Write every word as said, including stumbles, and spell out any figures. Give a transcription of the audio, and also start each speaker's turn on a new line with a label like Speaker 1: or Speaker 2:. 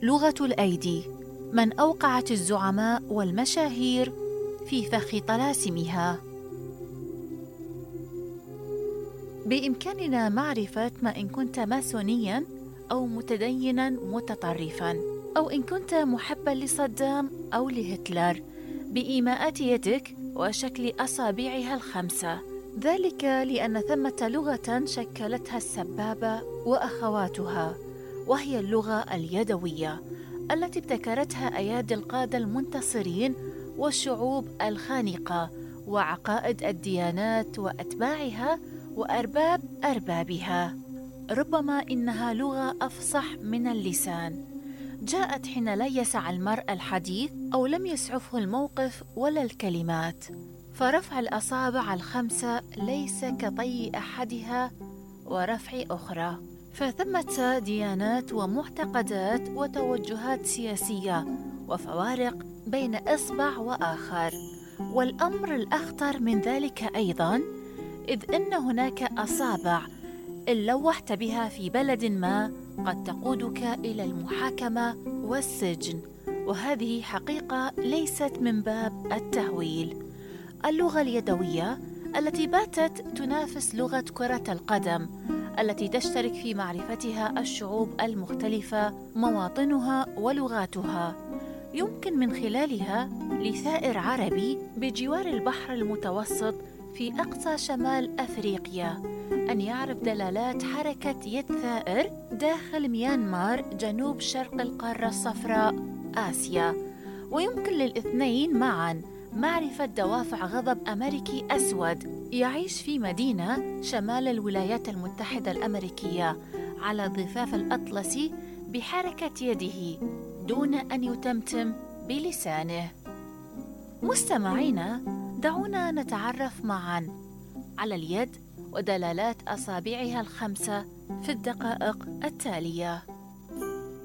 Speaker 1: لغة الأيدي، من أوقعت الزعماء والمشاهير في فخ طلاسمها. بإمكاننا معرفة ما إن كنت ماسونياً أو متديناً متطرفاً، أو إن كنت محباً لصدام أو لهتلر، بإيماءات يدك وشكل أصابعها الخمسة، ذلك لأن ثمة لغة شكلتها السبابة وأخواتها، وهي اللغة اليدوية التي ابتكرتها أيادي القادة المنتصرين والشعوب الخانقة وعقائد الديانات وأتباعها وأرباب أربابها. ربما إنها لغة أفصح من اللسان، جاءت حين لا يسع المرء الحديث أو لم يسعفه الموقف ولا الكلمات، فرفع الأصابع الخمسة ليس كطي أحدها ورفع أخرى. فثمة ديانات ومعتقدات وتوجهات سياسية وفوارق بين إصبع وآخر. والأمر الأخطر من ذلك أيضاً، إذ إن هناك أصابع إن لوحت بها في بلد ما قد تقودك إلى المحاكمة والسجن، وهذه حقيقة ليست من باب التهويل. اللغة اليدوية التي باتت تنافس لغة كرة القدم التي تشترك في معرفتها الشعوب المختلفة مواطنها ولغاتها، يمكن من خلالها لثائر عربي بجوار البحر المتوسط في أقصى شمال أفريقيا أن يعرف دلالات حركة يد ثائر داخل ميانمار جنوب شرق القارة الصفراء آسيا، ويمكن للاثنين معاً معرفة دوافع غضب أمريكي أسود يعيش في مدينة شمال الولايات المتحدة الأمريكية على الضفاف الأطلسي بحركة يده دون أن يتمتم بلسانه. مستمعينا، دعونا نتعرف معاً على اليد ودلالات أصابعها الخمسة في الدقائق التالية.